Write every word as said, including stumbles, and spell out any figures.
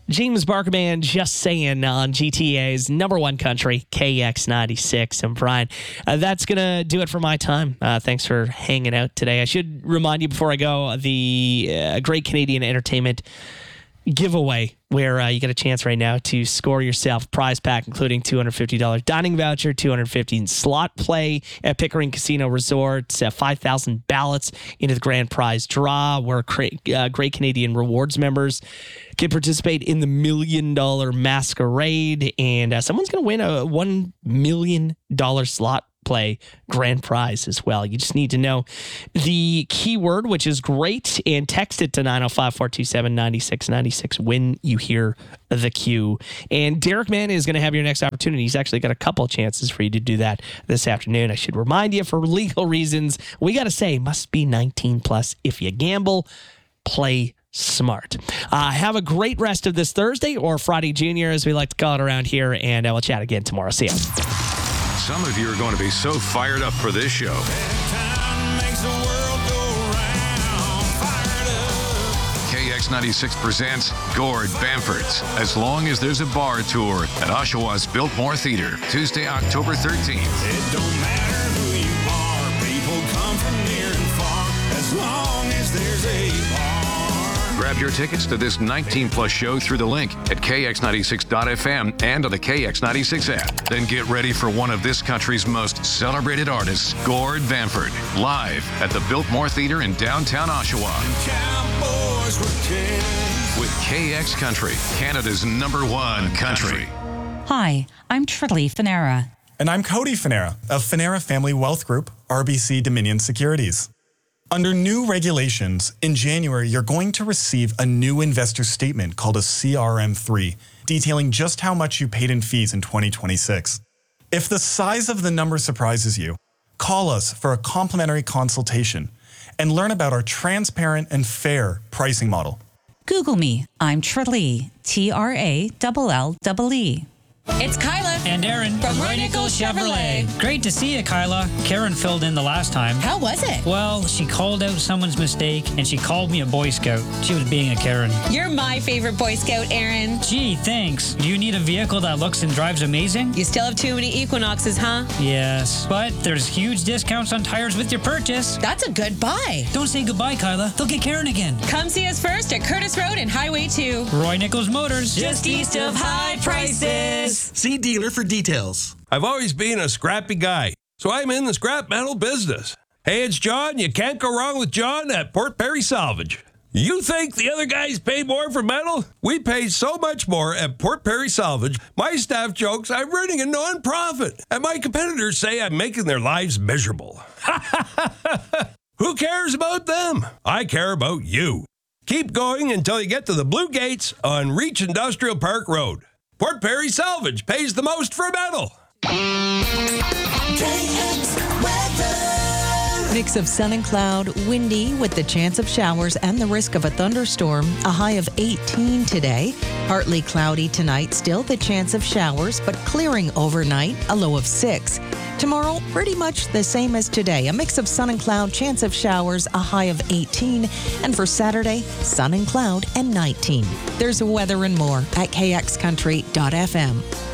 James Barkerman, Just Saying, on G T A's number one country, K X ninety-six. And Brian, uh, that's going to do it for my time. Uh, thanks for hanging out today. I should remind you before I go, the uh, Great Canadian Entertainment giveaway, where uh, you get a chance right now to score yourself a prize pack, including two hundred fifty dollars dining voucher, two hundred fifty dollars in slot play at Pickering Casino Resort, uh, five thousand ballots into the grand prize draw, where Cra- uh, Great Canadian Rewards members can participate in the Million Dollar Masquerade, and uh, someone's going to win a one million dollars slot play grand prize as well. You just need to know the keyword, which is great, and text it to nine oh five, four two seven, nine six nine six when you hear the cue. And Derek Mann is going to have your next opportunity. He's actually got a couple chances for you to do that this afternoon. I should remind you, for legal reasons, we got to say, must be nineteen plus. If you gamble, play smart. Uh, have a great rest of this Thursday, or Friday Junior, as we like to call it around here, and uh, we'll chat again tomorrow. See ya. Some of you are going to be so fired up for this show. K X ninety-six presents Gord Bamford's As Long as There's a Bar Tour at Oshawa's Biltmore Theatre, Tuesday, October thirteenth. It don't matter who you are, people come from near and far, as long as there's a bar. Grab your tickets to this nineteen plus show through the link at K X ninety-six dot F M and on the K X ninety-six app. Then get ready for one of this country's most celebrated artists, Gord Bamford, live at the Biltmore Theatre in downtown Oshawa. Cowboys were kings. With K X Country, Canada's number one country. Hi, I'm Trilly Finera. And I'm Cody Finera of Finera Family Wealth Group, R B C Dominion Securities. Under new regulations, in January, you're going to receive a new investor statement called a C R M three, detailing just how much you paid in fees in twenty twenty-six. If the size of the number surprises you, call us for a complimentary consultation and learn about our transparent and fair pricing model. Google me. I'm Trilly, T R A L L E E. It's Kyla and Aaron from Roy Nichols Chevrolet. Great to see you, Kyla. Karen filled in the last time. How was it? Well, she called out someone's mistake, and she called me a Boy Scout. She was being a Karen. You're my favorite Boy Scout, Aaron. Gee, thanks. Do you need a vehicle that looks and drives amazing? You still have too many Equinoxes, huh? Yes, but there's huge discounts on tires with your purchase. That's a good buy. Don't say goodbye, Kyla. They'll get Karen again. Come see us first at Curtis Road and Highway two. Roy Nichols Motors. Just east of high prices. See dealer for details. I've always been a scrappy guy, so I'm in the scrap metal business. Hey, it's John. You can't go wrong with John at Port Perry Salvage. You think the other guys pay more for metal? We pay so much more at Port Perry Salvage. My staff jokes I'm running a non-profit, and my competitors say I'm making their lives miserable. Who cares about them? I care about you. Keep going until you get to the Blue Gates on Reach Industrial Park Road. Port Perry Salvage pays the most for metal. Mix of sun and cloud, windy with the chance of showers and the risk of a thunderstorm. A high of eighteen today. Partly cloudy tonight, still the chance of showers, but clearing overnight, a low of six. Tomorrow, pretty much the same as today. A mix of sun and cloud, chance of showers, a high of eighteen. And for Saturday, sun and cloud and nineteen. There's weather and more at K X country dot F M.